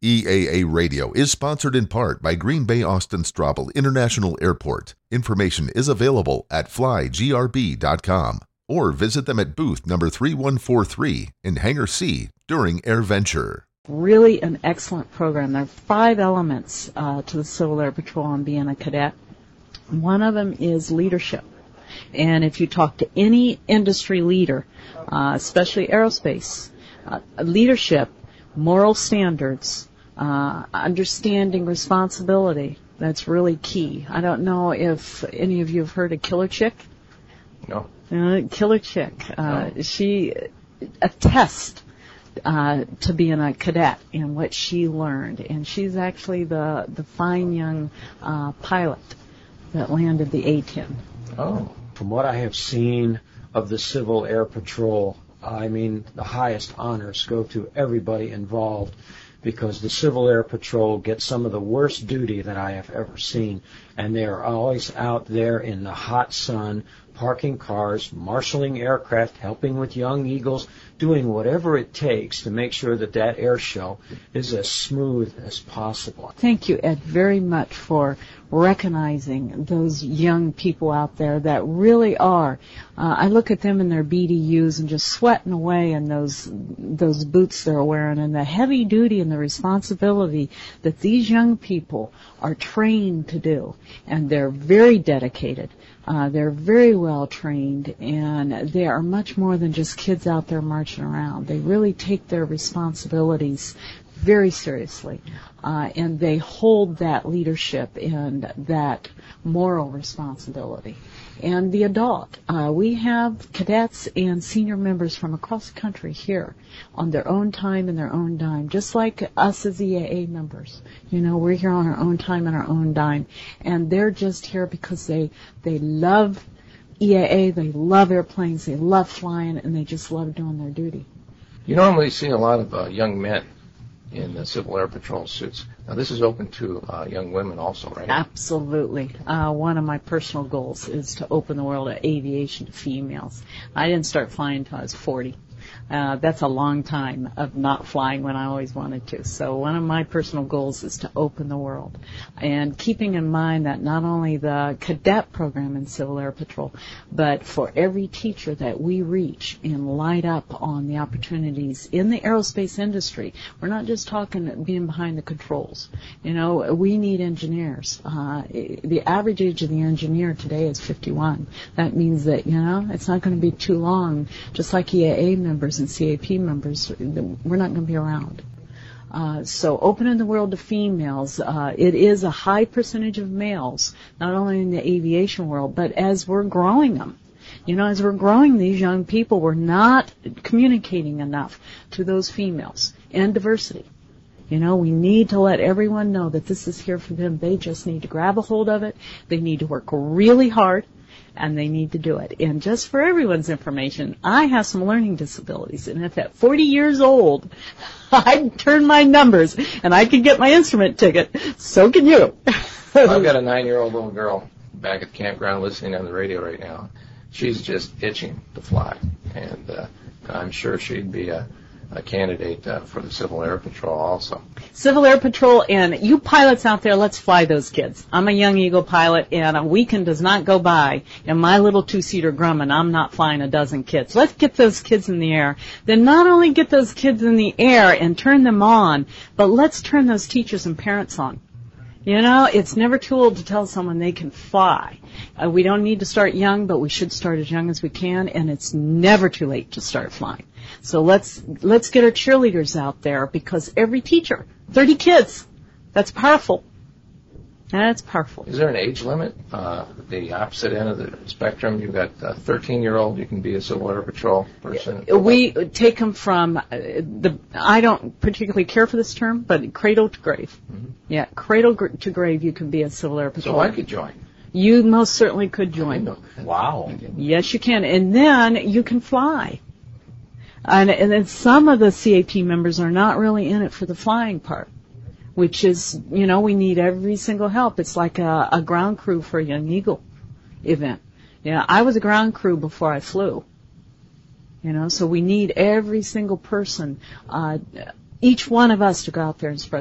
EAA Radio is sponsored in part by Green Bay Austin Straubel International Airport. Information is available at flygrb.com or visit them at booth number 3143 in Hangar C during AirVenture. Really an excellent program. There are 5 elements to the Civil Air Patrol and being a cadet. One of them is leadership. And if you talk to any industry leader, especially aerospace, leadership, moral standards, understanding responsibility, that's really key. I don't know if any of you have heard of Killer Chick. No. Killer Chick. She attests to being a cadet and what she learned. And she's actually the fine young pilot that landed the A-10. Oh. From what I have seen of the Civil Air Patrol, I mean, the highest honors go to everybody involved, because the Civil Air Patrol gets some of the worst duty that I have ever seen, and they are always out there in the hot sun, parking cars, marshaling aircraft, helping with young eagles, doing whatever it takes to make sure that that air show is as smooth as possible. Thank you, Ed, very much for recognizing those young people out there that really are. I look at them in their BDUs and just sweating away in those boots they're wearing, and the heavy duty and the responsibility that these young people are trained to do. And they're very dedicated. They're very well trained, and they are much more than just kids out there marching around. They really take their responsibilities very seriously, and they hold that leadership and that moral responsibility. And the adult, we have cadets and senior members from across the country here on their own time and their own dime, just like us as EAA members. You know, we're here on our own time and our own dime, and they're just here because they love EAA, they love airplanes, they love flying, and they just love doing their duty. You normally see a lot of young men in the Civil Air Patrol suits. Now, this is open to young women also, right? Absolutely. One of my personal goals is to open the world of aviation to females. I didn't start flying until I was 40. That's a long time of not flying when I always wanted to. So one of my personal goals is to open the world. And keeping in mind that not only the cadet program in Civil Air Patrol, but for every teacher that we reach and light up on the opportunities in the aerospace industry, we're not just talking being behind the controls. You know, we need engineers. The average age of the engineer today is 51. That means that, you know, it's not going to be too long, just like EAA members and CAP members, we're not going to be around. So opening the world to females, it is a high percentage of males, not only in the aviation world, but as we're growing them. You know, as we're growing these young people, we're not communicating enough to those females and diversity. You know, we need to let everyone know that this is here for them. They just need to grab a hold of it. They need to work really hard, and they need to do it. And just for everyone's information, I have some learning disabilities, and if at 40 years old I turn my numbers and I can get my instrument ticket, so can you. I've got a 9-year-old little girl back at the campground listening on the radio right now. She's just itching to fly, and I'm sure she'd be a candidate for the Civil Air Patrol also. Civil Air Patrol, and you pilots out there, let's fly those kids. I'm a young Eagle pilot, and a weekend does not go by in my little 2-seater Grumman I'm not flying a dozen kids. Let's get those kids in the air. Then not only get those kids in the air and turn them on, but let's turn those teachers and parents on. You know, it's never too old to tell someone they can fly. We don't need to start young, but we should start as young as we can, and it's never too late to start flying. So let's get our cheerleaders out there, because every teacher, 30 kids, that's powerful. That's powerful. Is there an age limit? The opposite end of the spectrum, you've got a 13-year-old, you can be a Civil Air Patrol person. We take them from I don't particularly care for this term, but cradle to grave. Mm-hmm. Yeah, cradle to grave, you can be a Civil Air Patrol. So I could join. You most certainly could join. Wow. Yes, you can. And then you can fly. And then some of the CAP members are not really in it for the flying part, which is, you know, we need every single help. It's like a ground crew for a Young Eagle event. Yeah, I was a ground crew before I flew. You know, so we need every single person, each one of us to go out there and spread